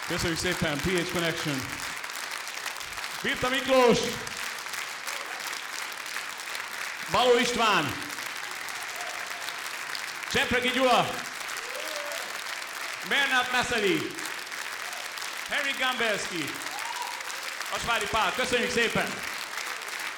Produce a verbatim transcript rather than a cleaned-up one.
Köszönjük szépen, pé há Connection. Birta Miklós. Baló István. Csepregi Gyula. Bernát Meszeli. Harry Gambelski. Asvári Pál. Köszönjük szépen!